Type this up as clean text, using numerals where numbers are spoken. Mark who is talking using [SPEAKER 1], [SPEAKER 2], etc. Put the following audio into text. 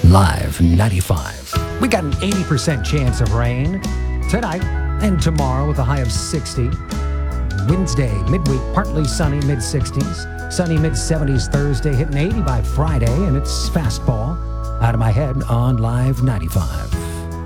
[SPEAKER 1] Live 95. We got an 80% chance of rain tonight and tomorrow with a high of 60. Wednesday, midweek, partly sunny, mid-60s. Sunny, mid-70s Thursday, hitting 80 by Friday, and it's fastball out of my head on Live 95.